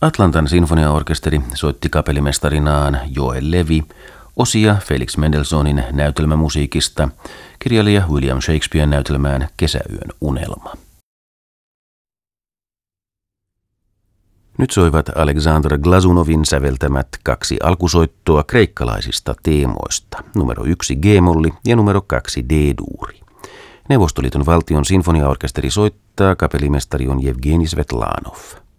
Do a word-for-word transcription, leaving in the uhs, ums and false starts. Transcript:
Atlantan sinfoniaorkesteri soitti kapellimestarinaan Joel Levy osia Felix Mendelssohnin näytelmämusiikista kirjailija William Shakespearen näytelmään Kesäyön unelma. Nyt soivat Alexander Glazunovin säveltämät kaksi alkusoittoa kreikkalaisista teemoista, numero yksi G-molli ja numero kaksi D-duuri. Neuvostoliiton valtion sinfoniaorkesteri soittaa, kapellimestari on Jevgeni Svetlanov.